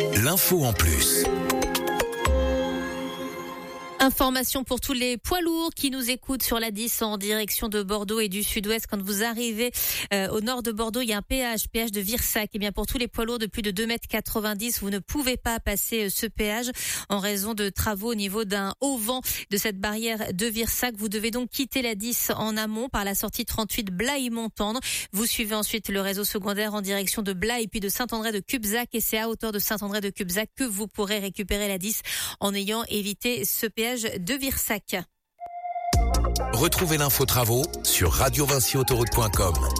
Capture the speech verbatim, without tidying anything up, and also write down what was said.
L'info en plus. Information pour tous les poids lourds qui nous écoutent sur la dix en direction de Bordeaux et du sud-ouest. Quand vous arrivez euh, au nord de Bordeaux, il y a un péage, péage de Virsac. Et bien pour tous les poids lourds de plus de deux mètres quatre-vingt-dix, vous ne pouvez pas passer ce péage en raison de travaux au niveau d'un auvent de cette barrière de Virsac. Vous devez donc quitter la dix en amont par la sortie trente-huit Blaye-Montendre. Vous suivez ensuite le réseau secondaire en direction de Blaye puis de Saint-André de Cubzac. Et c'est à hauteur de Saint-André de Cubzac que vous pourrez récupérer la dix en ayant évité ce péage de Virsac. Retrouvez l'info travaux sur radio vinci autoroute point com.